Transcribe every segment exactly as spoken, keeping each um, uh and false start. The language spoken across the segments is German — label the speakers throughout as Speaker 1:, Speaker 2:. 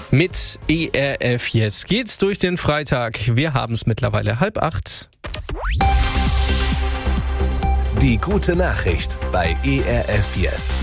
Speaker 1: Mit E R F Yes geht's durch den Freitag. Wir haben es mittlerweile halb acht.
Speaker 2: Die gute Nachricht bei E R F Yes.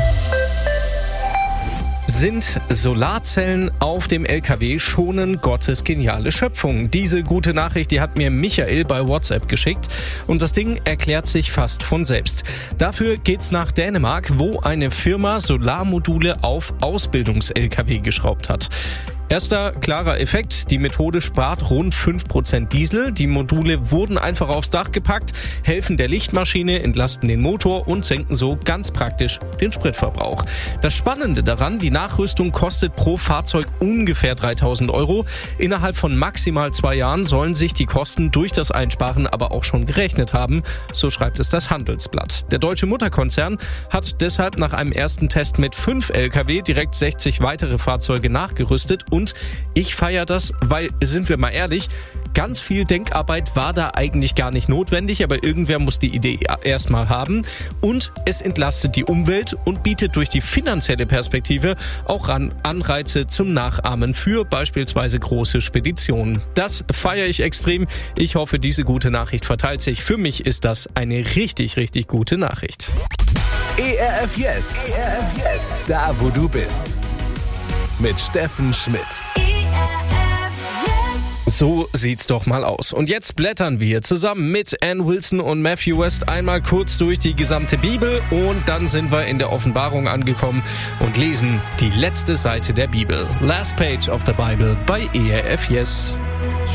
Speaker 1: Sind Solarzellen auf dem L K W schonen Gottes geniale Schöpfung? Diese gute Nachricht, die hat mir Michael bei WhatsApp geschickt und das Ding erklärt sich fast von selbst. Dafür geht's nach Dänemark, wo eine Firma Solarmodule auf Ausbildungs-L K W geschraubt hat. Erster klarer Effekt, die Methode spart rund fünf Prozent Diesel. Die Module wurden einfach aufs Dach gepackt, helfen der Lichtmaschine, entlasten den Motor und senken so ganz praktisch den Spritverbrauch. Das Spannende daran, die Nachrüstung kostet pro Fahrzeug ungefähr dreitausend Euro. Innerhalb von maximal zwei Jahren sollen sich die Kosten durch das Einsparen aber auch schon gerechnet haben, so schreibt es das Handelsblatt. Der deutsche Mutterkonzern hat deshalb nach einem ersten Test mit fünf L K W direkt sechzig weitere Fahrzeuge nachgerüstet. Und ich feiere das, weil, sind wir mal ehrlich, ganz viel Denkarbeit war da eigentlich gar nicht notwendig, aber irgendwer muss die Idee erstmal haben. Und es entlastet die Umwelt und bietet durch die finanzielle Perspektive auch an Anreize zum Nachahmen für beispielsweise große Speditionen. Das feiere ich extrem. Ich hoffe, diese gute Nachricht verteilt sich. Für mich ist das eine richtig, richtig gute Nachricht.
Speaker 2: E R F Yes. E R F Yes. Da, wo du bist. Mit Steffen Schmidt.
Speaker 1: So sieht's doch mal aus. Und jetzt blättern wir zusammen mit Ann Wilson und Matthew West einmal kurz durch die gesamte Bibel und dann sind wir in der Offenbarung angekommen und lesen die letzte Seite der Bibel. Last page of the Bible bei E R F Yes.